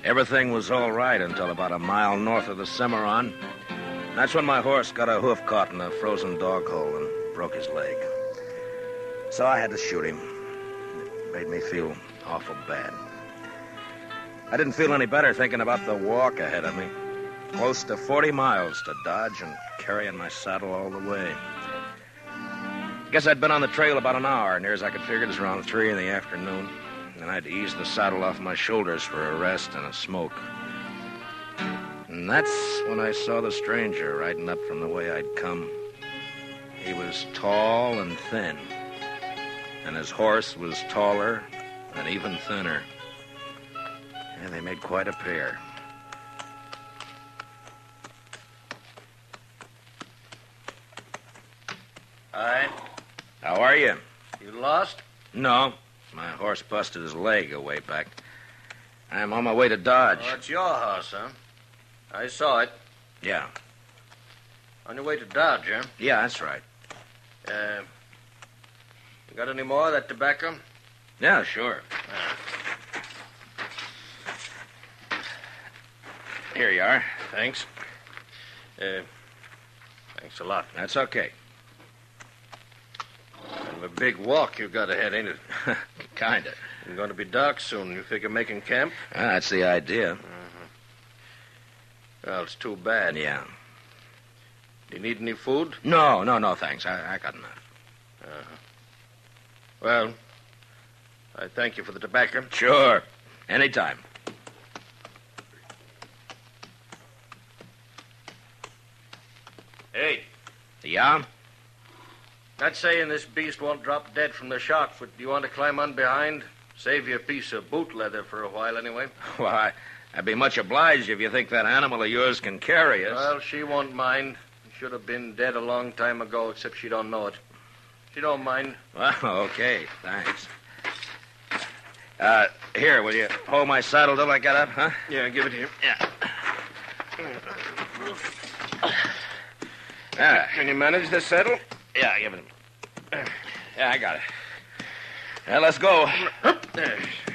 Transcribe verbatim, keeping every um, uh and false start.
Everything was all right until about a mile north of the Cimarron. That's when my horse got a hoof caught in a frozen dog hole and broke his leg. So I had to shoot him. It made me feel awful bad. I didn't feel any better thinking about the walk ahead of me. Close to forty miles to Dodge and carrying my saddle all the way. Guess I'd been on the trail about an hour. Near as I could figure, it was around three in the afternoon. And I had to ease the saddle off my shoulders for a rest and a smoke. And that's when I saw the stranger riding up from the way I'd come. He was tall and thin. And his horse was taller and even thinner. And they made quite a pair. Hi. How are you? You lost? No. My horse busted his leg a way back. I'm on my way to Dodge. Oh, it's your house, huh? I saw it. Yeah. On your way to Dodge, huh? Yeah, that's right. Uh, you got any more of that tobacco? Yeah, sure. Ah. Here you are. Thanks. Uh, thanks a lot. That's okay. Kind of a big walk you got ahead, ain't it? Kinda. It's going to be dark soon. You figure making camp? Ah, that's the idea. Uh-huh. Well, it's too bad. Yeah. Do you need any food? No, no, no, thanks. I, I got enough. Uh-huh. Well, I thank you for the tobacco. Sure. Anytime. Hey, Yeah? not saying this beast won't drop dead from the shock, but do you want to climb on behind? Save you a piece of boot leather for a while, anyway. Well, I, I'd be much obliged if you think that animal of yours can carry us. Well, she won't mind. Should have been dead a long time ago, except she don't know it. She don't mind. Well, okay. Thanks. Uh, here, will you hold my saddle till I get up, huh? Yeah, give it here. Yeah. Ah, Can you manage this saddle? yeah, give it to me. Yeah, I got it. Now, let's go. There.